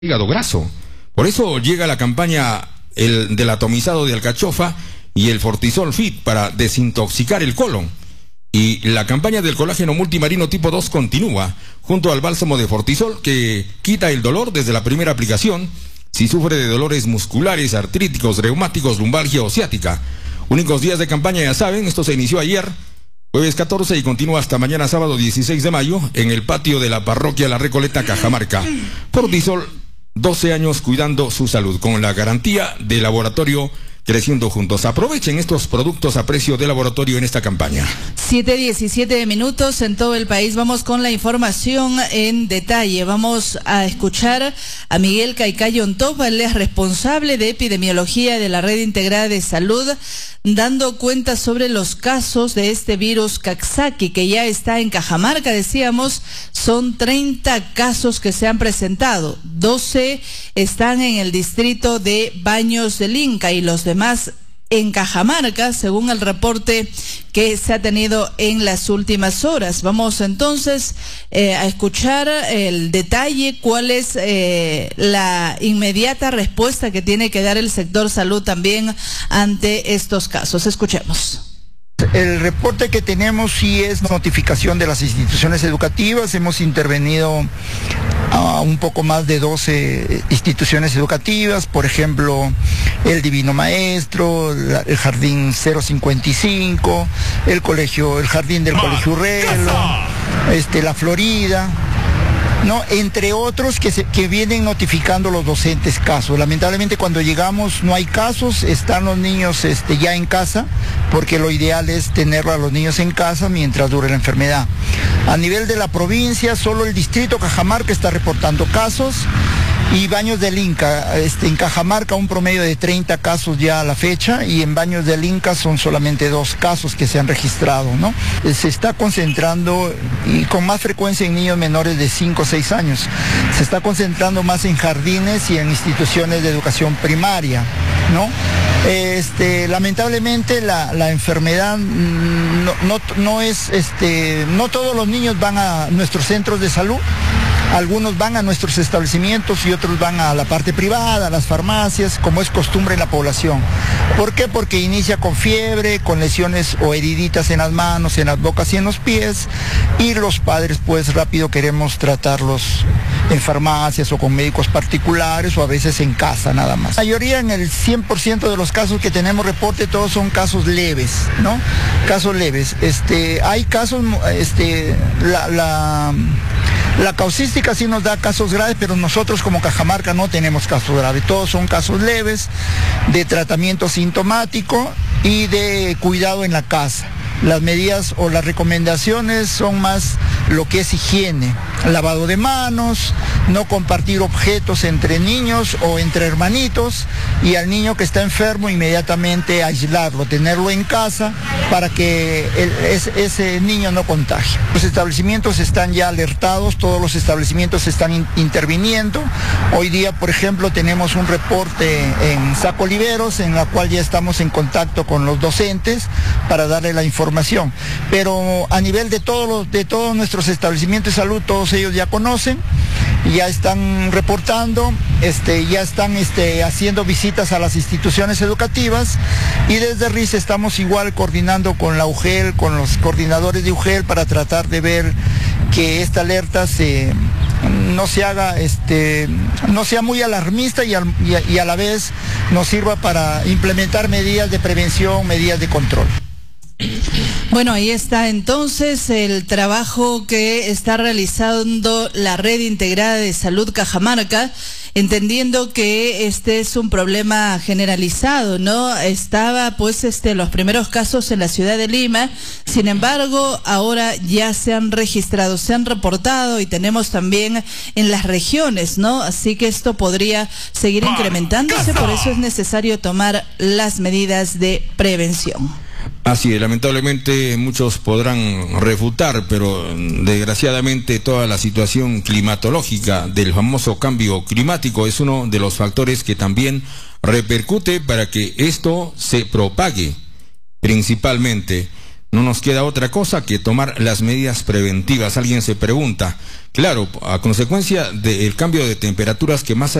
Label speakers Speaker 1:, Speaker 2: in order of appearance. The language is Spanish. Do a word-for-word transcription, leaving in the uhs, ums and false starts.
Speaker 1: hígado graso. Por eso llega la campaña el, del atomizado de alcachofa y el Fortisol Fit para desintoxicar el colon. Y la campaña del colágeno multimarino tipo dos continúa, junto al bálsamo de Fortisol, que quita el dolor desde la primera aplicación, si sufre de dolores musculares, artríticos, reumáticos, lumbalgia o ciática. Únicos días de campaña, ya saben, esto se inició ayer, jueves catorce, y continúa hasta mañana sábado dieciséis de mayo, en el patio de la parroquia La Recoleta, Cajamarca. Fortisol, doce años cuidando su salud, con la garantía de laboratorio Creciendo Juntos. Aprovechen estos productos a precio de laboratorio en esta campaña.
Speaker 2: siete diecisiete minutos en todo el país. Vamos con la información en detalle. Vamos a escuchar a Miguel Caicayo Ontopa, él es responsable de epidemiología de la Red Integrada de Salud, dando cuenta sobre los casos de este virus Coxsackie, que ya está en Cajamarca. Decíamos, son treinta casos que se han presentado, doce están en el distrito de Baños del Inca y los demás en Cajamarca, según el reporte que se ha tenido en las últimas horas. Vamos entonces eh, a escuchar el detalle, cuál es eh, la inmediata respuesta que tiene que dar el sector salud también ante estos casos. Escuchemos.
Speaker 3: El reporte que tenemos sí es notificación de las instituciones educativas. Hemos intervenido a un poco más de doce instituciones educativas, por ejemplo, el Divino Maestro, el Jardín cero cincuenta y cinco, el colegio, el Jardín del Colegio Urrelo, este, la Florida, ¿no? Entre otros que, se, que vienen notificando los docentes casos. Lamentablemente cuando llegamos no hay casos, están los niños este, ya en casa, porque lo ideal es tener a los niños en casa mientras dure la enfermedad. A nivel de la provincia, solo el distrito Cajamarca está reportando casos, y Baños del Inca, este, en Cajamarca un promedio de treinta casos ya a la fecha, y en Baños del Inca son solamente dos casos que se han registrado, ¿no? Se está concentrando, y con más frecuencia en niños menores de cinco o seis años, se está concentrando más en jardines y en instituciones de educación primaria, ¿no? Este, lamentablemente la, la enfermedad no, no, no es, este, no todos los niños van a nuestros centros de salud. Algunos van a nuestros establecimientos y otros van a la parte privada, a las farmacias, como es costumbre en la población. ¿Por qué? Porque inicia con fiebre, con lesiones o heriditas en las manos, en las bocas y en los pies, y los padres pues rápido queremos tratarlos en farmacias o con médicos particulares o a veces en casa nada más. La mayoría, en el cien por ciento de los casos que tenemos reporte, todos son casos leves, ¿no? Casos leves. Este, hay casos, este, la... la La causística sí nos da casos graves, pero nosotros como Cajamarca no tenemos casos graves. Todos son casos leves, de tratamiento sintomático y de cuidado en la casa. Las medidas o las recomendaciones son más lo que es higiene, lavado de manos, no compartir objetos entre niños o entre hermanitos, y al niño que está enfermo inmediatamente aislarlo, tenerlo en casa para que el, ese, ese niño no contagie. Los establecimientos están ya alertados, todos los establecimientos están in, interviniendo. Hoy día, por ejemplo, tenemos un reporte en Saco Oliveros, en la cual ya estamos en contacto con los docentes para darle la información. Pero a nivel de todos los, de todos nuestros establecimientos de salud, todos ellos ya conocen, ya están reportando, este, ya están este, haciendo visitas a las instituciones educativas, y desde R I S estamos igual coordinando con la U G E L, con los coordinadores de U G E L, para tratar de ver que esta alerta se no se haga, este, no sea muy alarmista y a, y, a, y a la vez nos sirva para implementar medidas de prevención, medidas de control.
Speaker 2: Bueno, ahí está entonces el trabajo que está realizando la Red Integrada de Salud Cajamarca, entendiendo que este es un problema generalizado, ¿no? Estaba pues este los primeros casos en la ciudad de Lima, sin embargo, ahora ya se han registrado, se han reportado, y tenemos también en las regiones, ¿no? Así que esto podría seguir incrementándose, por eso es necesario tomar las medidas de prevención.
Speaker 1: Así es, lamentablemente muchos podrán refutar, pero desgraciadamente toda la situación climatológica del famoso cambio climático es uno de los factores que también repercute para que esto se propague, principalmente no nos queda otra cosa que tomar las medidas preventivas. Alguien se pregunta, claro, a consecuencia del cambio de temperaturas que más